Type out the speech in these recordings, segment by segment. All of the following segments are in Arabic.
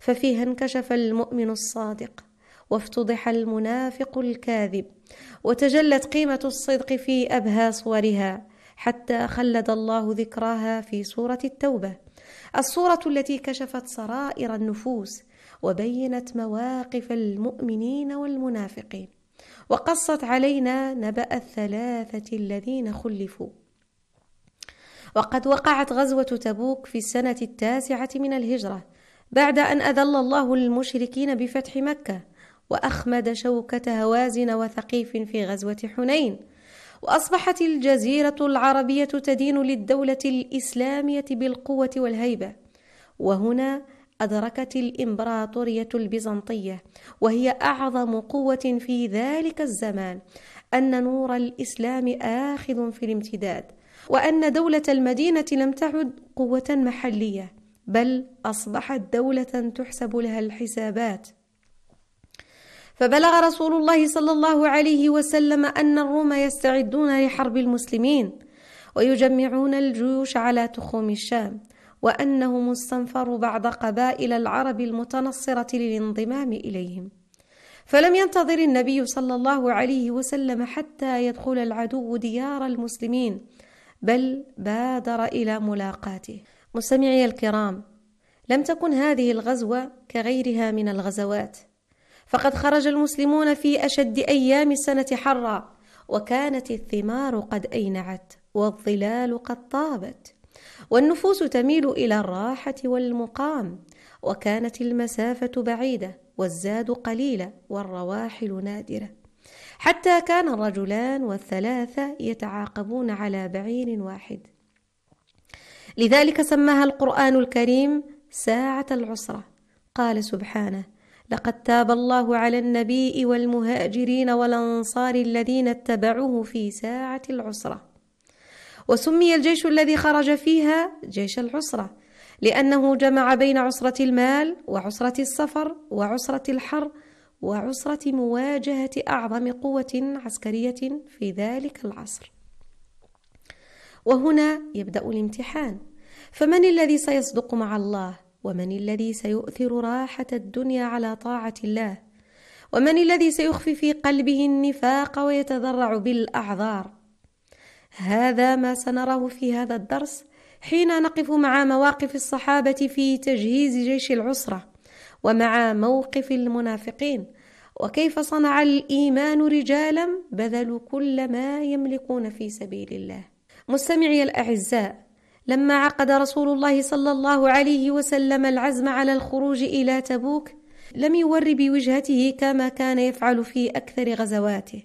ففيها انكشف المؤمن الصادق، وافتضح المنافق الكاذب، وتجلت قيمة الصدق في أبهى صورها، حتى خلد الله ذكراها في سورة التوبة، السورة التي كشفت سرائر النفوس وبينت مواقف المؤمنين والمنافقين، وقصت علينا نبأ الثلاثة الذين خلفوا. وقد وقعت غزوة تبوك في السنة 9 من الهجرة، بعد أن أذل الله المشركين بفتح مكة، وأخمد شوكة هوازن وثقيف في غزوة حنين، وأصبحت الجزيرة العربية تدين للدولة الإسلامية بالقوة والهيبة. وهنا أدركت الإمبراطورية البيزنطية، وهي أعظم قوة في ذلك الزمان، أن نور الإسلام آخذ في الامتداد، وأن دولة المدينة لم تعد قوة محلية، بل أصبحت دولة تحسب لها الحسابات. فبلغ رسول الله صلى الله عليه وسلم أن الروم يستعدون لحرب المسلمين، ويجمعون الجيوش على تخوم الشام، وأنهم استنفروا بعض قبائل العرب المتنصرة للانضمام إليهم. فلم ينتظر النبي صلى الله عليه وسلم حتى يدخل العدو ديار المسلمين، بل بادر إلى ملاقاته. مستمعي الكرام، لم تكن هذه الغزوة كغيرها من الغزوات، فقد خرج المسلمون في أشد أيام السنة حرا، وكانت الثمار قد أينعت، والظلال قد طابت، والنفوس تميل إلى الراحة والمقام، وكانت المسافة بعيدة، والزاد قليلة، والرواحل نادرة، حتى كان الرجلان والثلاثة يتعاقبون على بعير واحد. لذلك سماها القرآن الكريم ساعة العسرة. قال سبحانه: لقد تاب الله على النبي والمهاجرين والأنصار الذين اتبعوه في ساعة العسرة. وسمي الجيش الذي خرج فيها جيش العسرة، لأنه جمع بين عسرة المال وعسرة السفر وعسرة الحر وعسرة مواجهة أعظم قوة عسكرية في ذلك العصر. وهنا يبدأ الامتحان، فمن الذي سيصدق مع الله؟ ومن الذي سيؤثر راحة الدنيا على طاعة الله؟ ومن الذي سيخفي في قلبه النفاق ويتذرع بالأعذار؟ هذا ما سنراه في هذا الدرس حين نقف مع مواقف الصحابة في تجهيز جيش العسرة، ومع موقف المنافقين، وكيف صنع الإيمان رجالا بذلوا كل ما يملكون في سبيل الله. مستمعي الأعزاء، لما عقد رسول الله صلى الله عليه وسلم العزم على الخروج إلى تبوك، لم يور بوجهته كما كان يفعل في أكثر غزواته،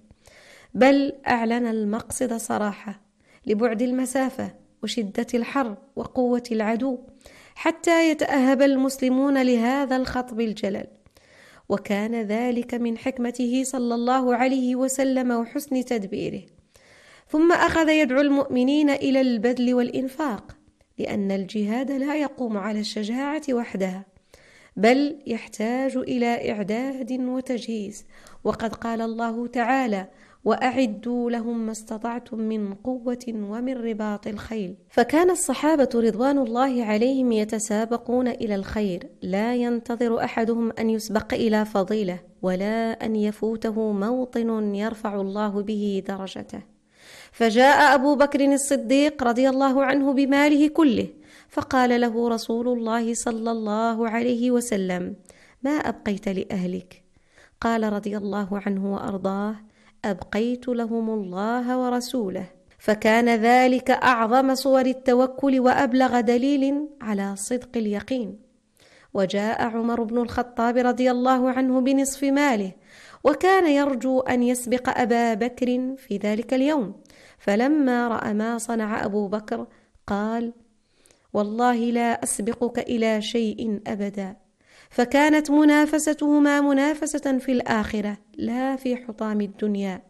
بل أعلن المقصد صراحة، لبعد المسافة وشدة الحر وقوة العدو، حتى يتأهب المسلمون لهذا الخطب الجلل. وكان ذلك من حكمته صلى الله عليه وسلم وحسن تدبيره. ثم أخذ يدعو المؤمنين إلى البذل والإنفاق، لأن الجهاد لا يقوم على الشجاعة وحدها، بل يحتاج إلى إعداد وتجهيز. وقد قال الله تعالى: وأعدوا لهم ما استطعتم من قوة ومن رباط الخيل. فكان الصحابة رضوان الله عليهم يتسابقون إلى الخير، لا ينتظر أحدهم أن يسبق إلى فضيلة، ولا أن يفوته موطن يرفع الله به درجته. فجاء أبو بكر الصديق رضي الله عنه بماله كله، فقال له رسول الله صلى الله عليه وسلم: ما أبقيت لأهلك؟ قال رضي الله عنه وأرضاه: أبقيت لهم الله ورسوله. فكان ذلك أعظم صور التوكل وأبلغ دليل على صدق اليقين. وجاء عمر بن الخطاب رضي الله عنه بنصف ماله، وكان يرجو أن يسبق أبا بكر في ذلك اليوم، فلما رأى ما صنع أبو بكر قال: والله لا أسبقك إلى شيء أبدا. فكانت منافستهما منافسة في الآخرة لا في حطام الدنيا.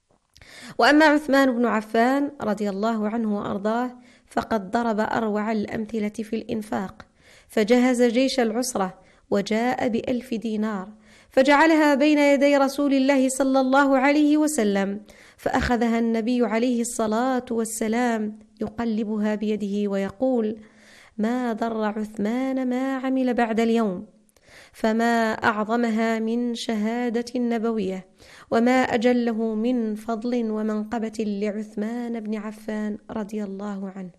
وأما عثمان بن عفان رضي الله عنه وأرضاه فقد ضرب أروع الأمثلة في الإنفاق، فجهز جيش العسرة وجاء ب1,000 دينار، فجعلها بين يدي رسول الله صلى الله عليه وسلم، فأخذها النبي عليه الصلاة والسلام يقلبها بيده ويقول: ما ضر عثمان ما عمل بعد اليوم. فما أعظمها من شهادة نبوية، وما أجله من فضل ومنقبة لعثمان بن عفان رضي الله عنه.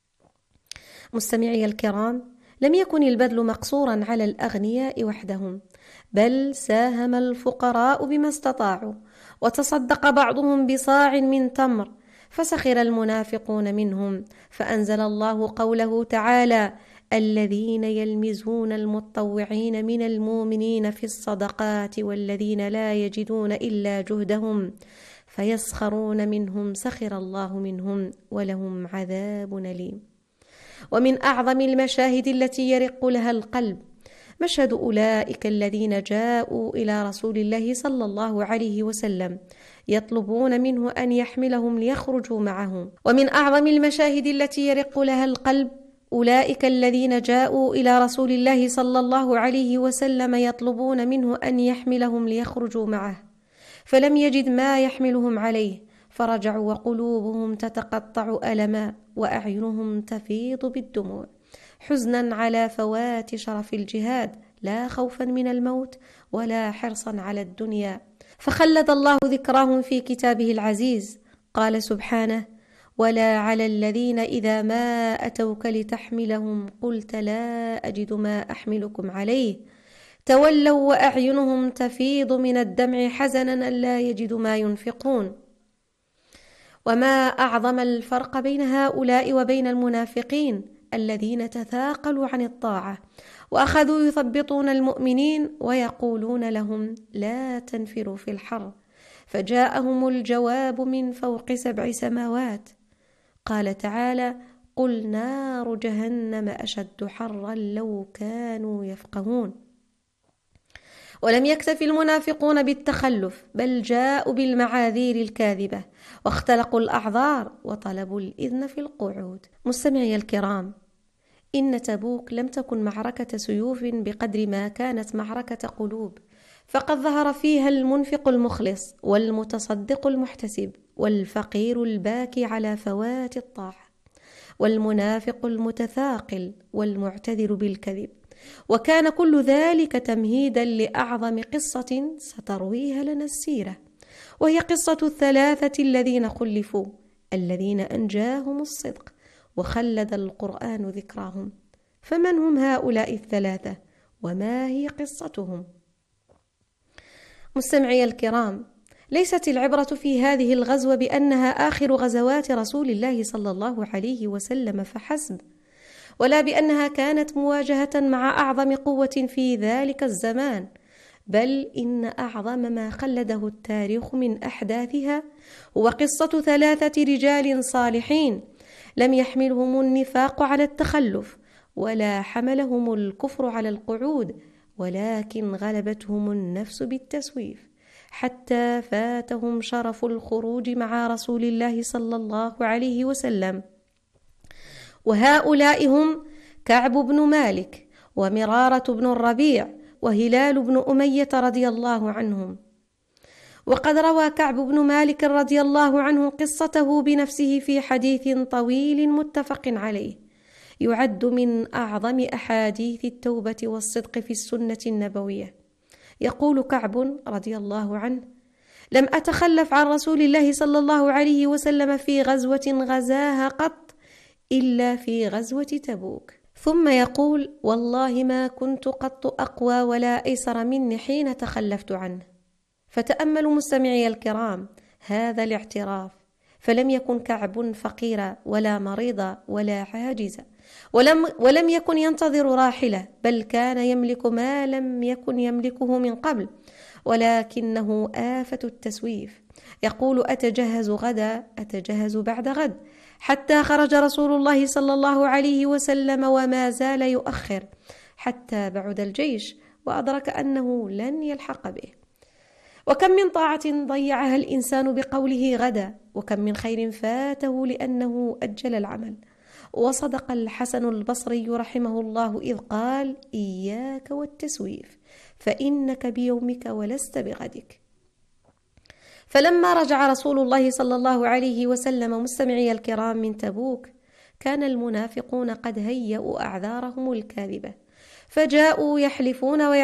مستمعي الكرام، لم يكن البذل مقصورا على الأغنياء وحدهم، بل ساهم الفقراء بما استطاعوا، وتصدق بعضهم بصاع من تمر، فسخر المنافقون منهم، فأنزل الله قوله تعالى: الذين يلمزون المتطوعين من المؤمنين في الصدقات والذين لا يجدون إلا جهدهم فيسخرون منهم سخر الله منهم ولهم عذاب أليم. ومن أعظم المشاهد التي يرق لها القلب مشهد أولئك الذين جاءوا إلى رسول الله صلى الله عليه وسلم يطلبون منه أن يحملهم ليخرجوا معه. ومن أعظم المشاهد التي يرق لها القلب أولئك الذين جاءوا إلى رسول الله صلى الله عليه وسلم يطلبون منه أن يحملهم ليخرجوا معه، فلم يجد ما يحملهم عليه، فرجعوا وقلوبهم تتقطع ألما وأعينهم تفيض بالدموع، حزنا على فوات شرف الجهاد، لا خوفا من الموت ولا حرصا على الدنيا. فخلد الله ذكراهم في كتابه العزيز، قال سبحانه: ولا على الذين إذا ما أتوك لتحملهم قلت لا أجد ما أحملكم عليه تولوا وأعينهم تفيض من الدمع حزنا ألا يجدوا ما ينفقون. وما أعظم الفرق بين هؤلاء وبين المنافقين الذين تثاقلوا عن الطاعة وأخذوا يثبطون المؤمنين ويقولون لهم لا تنفروا في الحر، فجاءهم الجواب من فوق 7 سماوات. قال تعالى: قل نار جهنم أشد حرا لو كانوا يفقهون. ولم يكتف المنافقون بالتخلف، بل جاءوا بالمعاذير الكاذبة واختلقوا الأعذار وطلبوا الإذن في القعود. مستمعي الكرام، إن تبوك لم تكن معركة سيوف بقدر ما كانت معركة قلوب، فقد ظهر فيها المنفق المخلص والمتصدق المحتسب والفقير الباكي على فوات الطاعة والمنافق المتثاقل والمعتذر بالكذب، وكان كل ذلك تمهيدا لأعظم قصة سترويها لنا السيرة، وهي قصة 3 الذين خلفوا الذين أنجاهم الصدق وخلد القرآن ذكراهم. فمن هم هؤلاء 3 وما هي قصتهم؟ مستمعي الكرام، ليست العبرة في هذه الغزوة بأنها آخر غزوات رسول الله صلى الله عليه وسلم فحسب، ولا بأنها كانت مواجهة مع أعظم قوة في ذلك الزمان، بل إن أعظم ما خلده التاريخ من أحداثها هو قصة 3 رجال صالحين لم يحملهم النفاق على التخلف ولا حملهم الكفر على القعود، ولكن غلبتهم النفس بالتسويف حتى فاتهم شرف الخروج مع رسول الله صلى الله عليه وسلم. وهؤلاء هم كعب بن مالك ومرارة بن الربيع وهلال بن أمية رضي الله عنهم. وقد روى كعب بن مالك رضي الله عنه قصته بنفسه في حديث طويل متفق عليه، يعد من أعظم أحاديث التوبة والصدق في السنة النبوية. يقول كعب رضي الله عنه: لم أتخلف عن رسول الله صلى الله عليه وسلم في غزوة غزاها قط إلا في غزوة تبوك. ثم يقول: والله ما كنت قط أقوى ولا أيسر مني حين تخلفت عنه. فتأملوا مستمعي الكرام هذا الاعتراف، فلم يكن كعب فقيرا ولا مريضا ولا عاجزا، ولم يكن ينتظر راحلة، بل كان يملك ما لم يكن يملكه من قبل، ولكنه آفة التسويف. يقول: أتجهز غدا، أتجهز بعد غد، حتى خرج رسول الله صلى الله عليه وسلم وما زال يؤخر حتى بعد الجيش وأدرك أنه لن يلحق به. وكم من طاعة ضيعها الإنسان بقوله غدا، وكم من خير فاته لأنه أجل العمل. وصدق الحسن البصري رحمه الله إذ قال: إياك والتسويف فإنك بيومك ولست بغدك. فلما رجع رسول الله صلى الله عليه وسلم مستمعي الكرام من تبوك، كان المنافقون قد هيئوا أعذارهم الكاذبة، فجاءوا يحلفون